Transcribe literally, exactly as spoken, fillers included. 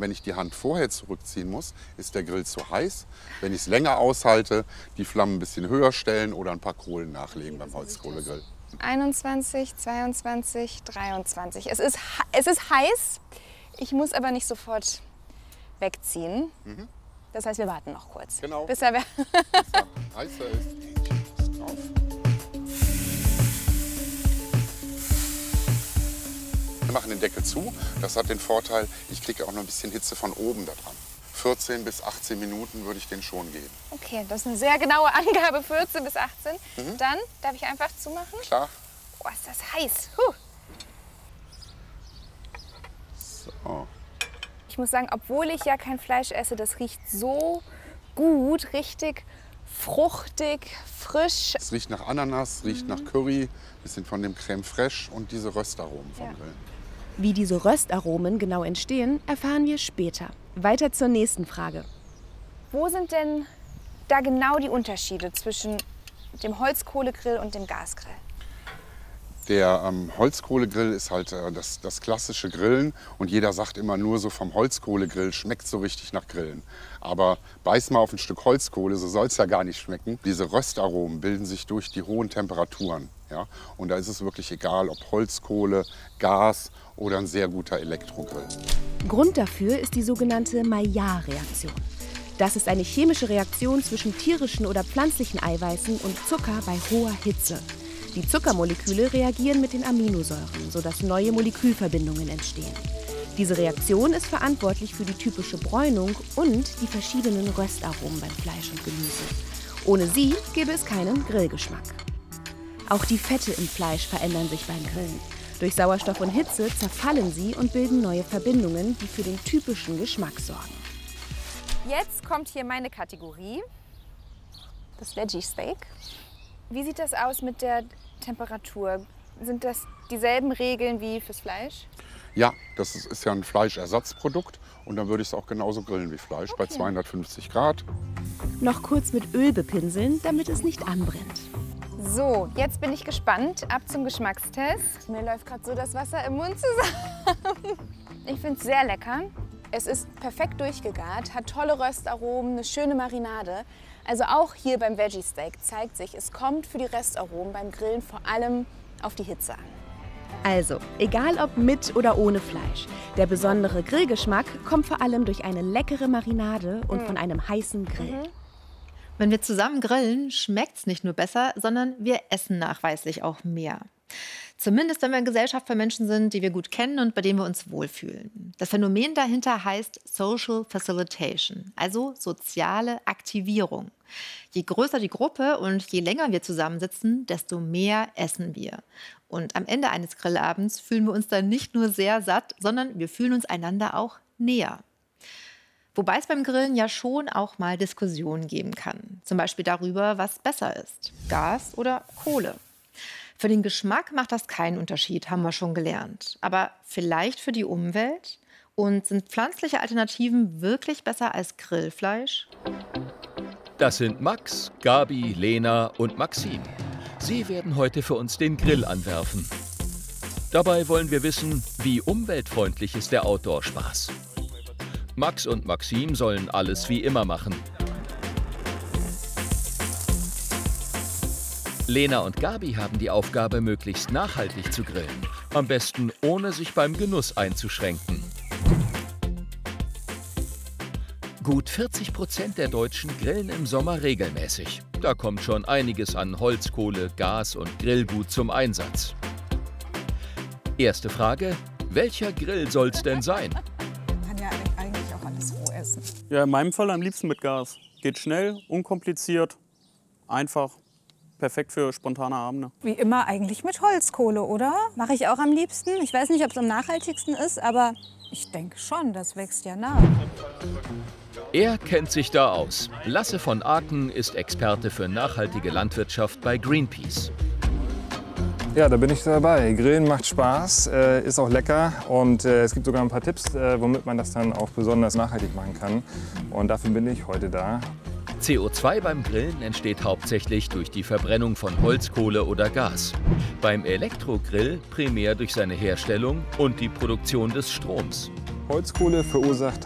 wenn ich die Hand vorher zurückziehen muss, ist der Grill zu heiß. Wenn ich es länger aushalte, die Flammen ein bisschen höher stellen oder ein paar Kohlen nachlegen beim Holzkohlegrill. einundzwanzig, zweiundzwanzig, dreiundzwanzig. Es ist, es ist heiß, ich muss aber nicht sofort wegziehen. Mhm. Das heißt, wir warten noch kurz. Genau. Bis er, bis er heißer ist. Drauf. Wir machen den Deckel zu. Das hat den Vorteil, ich kriege auch noch ein bisschen Hitze von oben da dran. vierzehn bis achtzehn Minuten würde ich den schon geben. Okay, das ist eine sehr genaue Angabe, vierzehn bis achtzehn. Mhm. Dann darf ich einfach zumachen? Klar. Oh, ist das heiß. Huh. So. Ich muss sagen, obwohl ich ja kein Fleisch esse, das riecht so gut, richtig fruchtig, frisch. Es riecht nach Ananas, riecht mhm. nach Curry, bisschen von dem Crème Fraiche und diese Röstaromen vom Ja. Grillen. Wie diese Röstaromen genau entstehen, erfahren wir später. Weiter zur nächsten Frage. Wo sind denn da genau die Unterschiede zwischen dem Holzkohlegrill und dem Gasgrill? Der ähm, Holzkohlegrill ist halt äh, das, das klassische Grillen und jeder sagt immer nur so vom Holzkohlegrill schmeckt so richtig nach Grillen. Aber beiß mal auf ein Stück Holzkohle, so soll es ja gar nicht schmecken. Diese Röstaromen bilden sich durch die hohen Temperaturen. Ja? Und da ist es wirklich egal, ob Holzkohle, Gas oder ein sehr guter Elektrogrill. Grund dafür ist die sogenannte Maillard-Reaktion. Das ist eine chemische Reaktion zwischen tierischen oder pflanzlichen Eiweißen und Zucker bei hoher Hitze. Die Zuckermoleküle reagieren mit den Aminosäuren, sodass neue Molekülverbindungen entstehen. Diese Reaktion ist verantwortlich für die typische Bräunung und die verschiedenen Röstaromen beim Fleisch und Gemüse. Ohne sie gäbe es keinen Grillgeschmack. Auch die Fette im Fleisch verändern sich beim Grillen. Durch Sauerstoff und Hitze zerfallen sie und bilden neue Verbindungen, die für den typischen Geschmack sorgen. Jetzt kommt hier meine Kategorie, das Veggie Steak. Wie sieht das aus mit der Temperatur? Sind das dieselben Regeln wie fürs Fleisch? Ja, das ist, ist ja ein Fleischersatzprodukt und dann würde ich es auch genauso grillen wie Fleisch, okay. Bei zweihundertfünfzig Grad. Noch kurz mit Öl bepinseln, damit es nicht anbrennt. So, jetzt bin ich gespannt. Ab zum Geschmackstest. Mir läuft gerade so das Wasser im Mund zusammen. Ich finde es sehr lecker. Es ist perfekt durchgegart, hat tolle Röstaromen, eine schöne Marinade. Also auch hier beim Veggie Steak zeigt sich, es kommt für die Röstaromen beim Grillen vor allem auf die Hitze an. Also, egal ob mit oder ohne Fleisch, der besondere Grillgeschmack kommt vor allem durch eine leckere Marinade und mm. von einem heißen Grill. Mhm. Wenn wir zusammen grillen, schmeckt es nicht nur besser, sondern wir essen nachweislich auch mehr. Zumindest wenn wir in Gesellschaft von Menschen sind, die wir gut kennen und bei denen wir uns wohlfühlen. Das Phänomen dahinter heißt Social Facilitation, also soziale Aktivierung. Je größer die Gruppe und je länger wir zusammensitzen, desto mehr essen wir. Und am Ende eines Grillabends fühlen wir uns dann nicht nur sehr satt, sondern wir fühlen uns einander auch näher. Wobei es beim Grillen ja schon auch mal Diskussionen geben kann. Zum Beispiel darüber, was besser ist, Gas oder Kohle. Für den Geschmack macht das keinen Unterschied, haben wir schon gelernt. Aber vielleicht für die Umwelt? Und sind pflanzliche Alternativen wirklich besser als Grillfleisch? Das sind Max, Gabi, Lena und Maxim. Sie werden heute für uns den Grill anwerfen. Dabei wollen wir wissen, wie umweltfreundlich ist der Outdoor-Spaß. Max und Maxim sollen alles wie immer machen. Lena und Gabi haben die Aufgabe, möglichst nachhaltig zu grillen. Am besten ohne sich beim Genuss einzuschränken. Gut vierzig Prozent der Deutschen grillen im Sommer regelmäßig. Da kommt schon einiges an Holzkohle, Gas und Grillgut zum Einsatz. Erste Frage: Welcher Grill soll's denn sein? Man kann ja eigentlich auch alles roh essen. Ja, in meinem Fall am liebsten mit Gas. Geht schnell, unkompliziert, einfach. Perfekt für spontane Abende. Wie immer eigentlich mit Holzkohle, oder? Mache ich auch am liebsten. Ich weiß nicht, ob es am nachhaltigsten ist, aber ich denke schon, das wächst ja nach. Er kennt sich da aus. Lasse von Aken ist Experte für nachhaltige Landwirtschaft bei Greenpeace. Ja, da bin ich dabei. Grillen macht Spaß, äh, ist auch lecker und äh, es gibt sogar ein paar Tipps, äh, womit man das dann auch besonders nachhaltig machen kann. Und dafür bin ich heute da. C O zwei beim Grillen entsteht hauptsächlich durch die Verbrennung von Holzkohle oder Gas. Beim Elektrogrill primär durch seine Herstellung und die Produktion des Stroms. Holzkohle verursacht